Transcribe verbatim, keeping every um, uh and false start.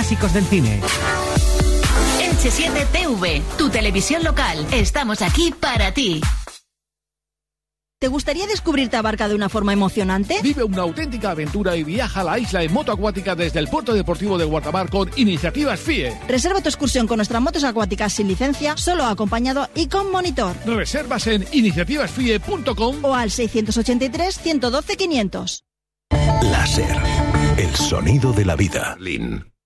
clásicos del cine. Elche siete T V, tu televisión local. Estamos aquí para ti. ¿Te gustaría descubrir Tabarca de una forma emocionante? Vive una auténtica aventura y viaja a la isla en moto acuática desde el puerto deportivo de Guardamar con Iniciativas F I E. Reserva tu excursión con nuestras motos acuáticas sin licencia, solo acompañado y con monitor. Reservas en iniciativas f i e punto com o al seiscientos ochenta y tres, ciento doce, quinientos. Láser, el sonido de la vida. Lin.